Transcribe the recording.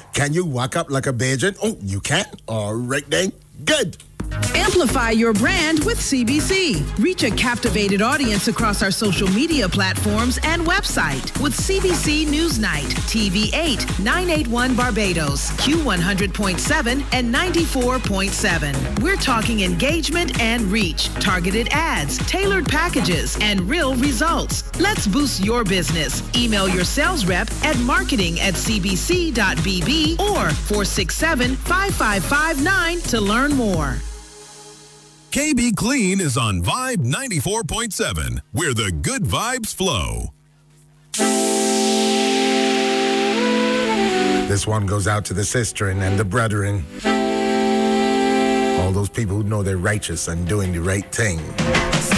Can you walk up like a Bajan? Oh, you can? All right then. Good. Amplify your brand with CBC. Reach a captivated audience across our social media platforms and website with CBC Newsnight, TV8, 981 Barbados, Q100.7 and 94.7. We're talking engagement and reach, targeted ads, tailored packages, and real results. Let's boost your business. Email your sales rep at marketing@cbc.bb or 467-5559 to learn more. KB Clean is on Vibe 94.7, where the good vibes flow. This one goes out to the sisterin and the brethren. All those people who know they're righteous and doing the right thing.